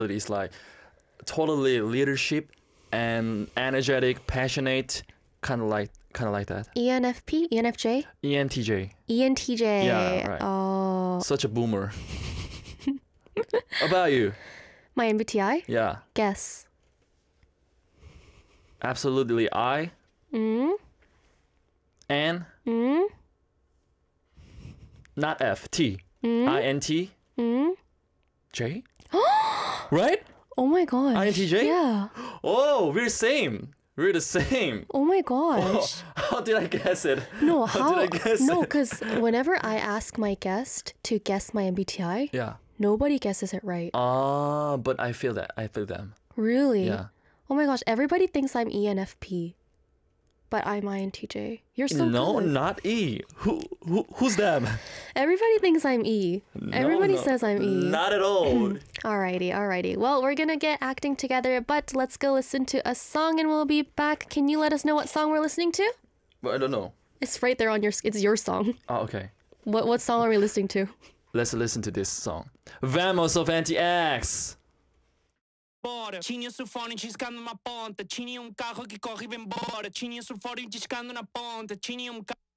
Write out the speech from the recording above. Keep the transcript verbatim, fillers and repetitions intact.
It's like totally leadership and energetic, passionate, kind of like kind of like that. E N F P? E N F J? E N T J. E N T J. Yeah, right. Oh. Such a boomer. About you? My M B T I? Yeah. Guess. Absolutely I. Mm? N. Mm? Not F. T. Mm? I N T. Mm? J? Right? Oh my gosh. I N T J? Yeah. Oh, we're the same. We're the same. Oh my Oh, gosh. how did I guess it? No, How how? did I guess no, it? because whenever I ask my guest to guess my M B T I, Yeah. nobody guesses it right. Ah, but I feel that. I feel them. Really? Yeah. Oh my gosh, everybody thinks I'm E N F P, but I'm I N T J. You're so no, good. not E. Who, who who's them? Everybody thinks I'm E. No, Everybody no, says I'm E. Not at all. Alrighty, alrighty. Well, we're gonna get acting together, but let's go listen to a song and we'll be back. Can you let us know what song we're listening to? But I don't know. It's right there on your. It's your song. Oh, okay. What what song are we listening to? Let's listen to this song. Vamos of Anti-X. Bora, tinha sulfone ciscando na ponta. Tinha um carro que corre e vem embora. Tinha sulfone discando na ponta. Tinha um carro.